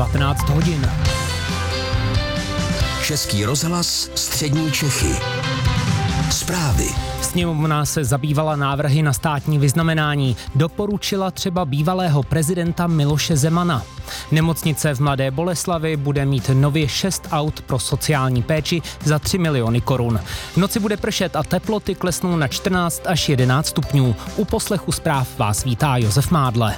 19 hodin. Český rozhlas Střední Čechy. Zprávy. Sněmovna se zabývala návrhy na státní vyznamenání. Doporučila třeba bývalého prezidenta Miloše Zemana. Nemocnice v Mladé Boleslavi bude mít nově 6 aut pro sociální péči za 3 miliony korun. V noci bude pršet a teploty klesnou na 14 až 11 stupňů. U poslechu zpráv vás vítá Josef Mádle.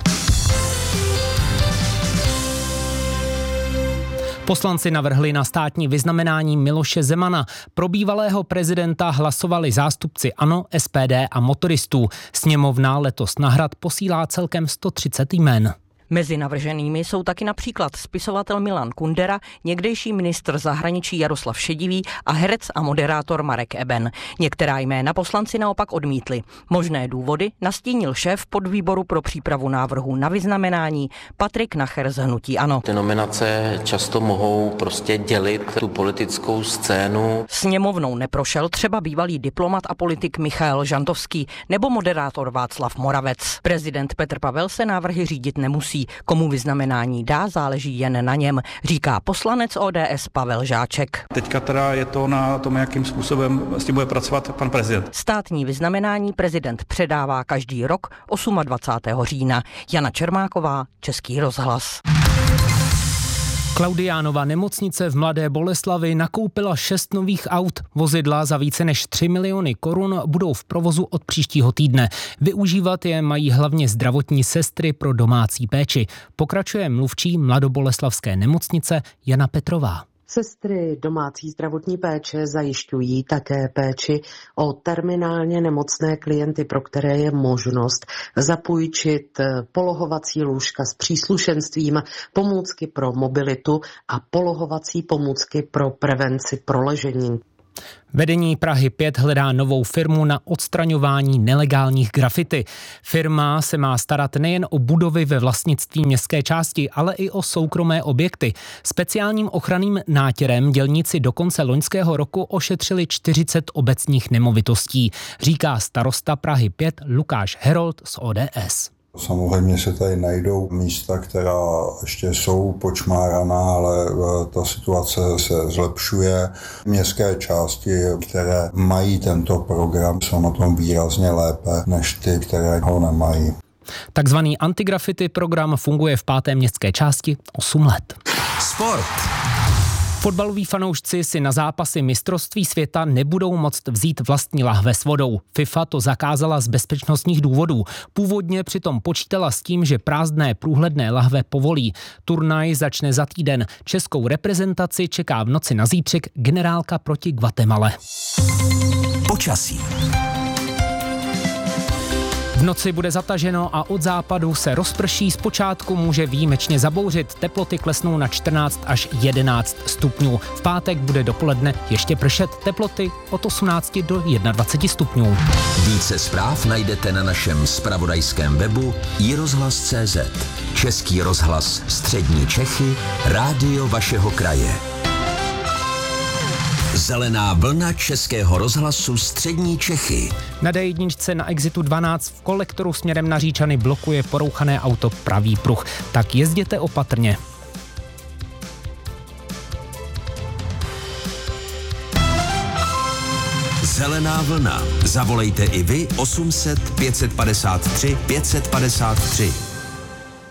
Poslanci navrhli na státní vyznamenání Miloše Zemana. Pro bývalého prezidenta hlasovali zástupci ANO, SPD a motoristů. Sněmovna letos na Hrad posílá celkem 130 jmen. Mezi navrženými jsou taky například spisovatel Milan Kundera, někdejší ministr zahraničí Jaroslav Šedivý a herec a moderátor Marek Eben. Některá jména poslanci naopak odmítli. Možné důvody nastínil šéf podvýboru pro přípravu návrhu na vyznamenání Patrik Nacher z hnutí ANO. Ty nominace často mohou prostě dělit tu politickou scénu. Sněmovnou neprošel třeba bývalý diplomat a politik Michael Žantovský nebo moderátor Václav Moravec. Prezident Petr Pavel se návrhy řídit nemusí. Komu vyznamenání dá, záleží jen na něm, říká poslanec ODS Pavel Žáček. Teďka teda je to na tom, jakým způsobem s tím bude pracovat pan prezident. Státní vyznamenání prezident předává každý rok 28. října. Jana Čermáková, Český rozhlas. Klaudiánova nemocnice v Mladé Boleslavi nakoupila 6 nových aut. Vozidla za více než 3 miliony korun budou v provozu od příštího týdne. Využívat je mají hlavně zdravotní sestry pro domácí péči. Pokračuje mluvčí mladoboleslavské nemocnice Jana Petrová. Sestry domácí zdravotní péče zajišťují také péči o terminálně nemocné klienty, pro které je možnost zapůjčit polohovací lůžka s příslušenstvím, pomůcky pro mobilitu a polohovací pomůcky pro prevenci proležení. Vedení Prahy 5 hledá novou firmu na odstraňování nelegálních grafity. Firma se má starat nejen o budovy ve vlastnictví městské části, ale i o soukromé objekty. Speciálním ochranným nátěrem dělníci do konce loňského roku ošetřili 40 obecních nemovitostí, říká starosta Prahy 5 Lukáš Herold z ODS. Samozřejmě se tady najdou místa, která ještě jsou počmáraná, ale ta situace se zlepšuje. Městské části, které mají tento program, jsou na tom výrazně lépe než ty, které ho nemají. Takzvaný antigraffiti program funguje v 5. městské části 8 let. Sport. Fotbaloví fanoušci si na zápasy mistrovství světa nebudou moct vzít vlastní lahve s vodou. FIFA to zakázala z bezpečnostních důvodů. Původně přitom počítala s tím, že prázdné průhledné lahve povolí. Turnaj začne za týden. Českou reprezentaci čeká v noci na zítřek generálka proti Guatemale. Počasí. V noci bude zataženo a od západu se rozprší, zpočátku může výjimečně zabouřit, teploty klesnou na 14 až 11 stupňů. V pátek bude dopoledne ještě pršet, teploty od 18 do 21 stupňů. Více zpráv najdete na našem zpravodajském webu iRozhlas.cz. Český rozhlas Střední Čechy, rádio vašeho kraje. Zelená vlna Českého rozhlasu Střední Čechy. Na D1 na exitu 12 v kolektoru směrem na Říčany blokuje porouchané auto pravý pruh. Tak jezděte opatrně. Zelená vlna. Zavolejte i vy 800 553 553.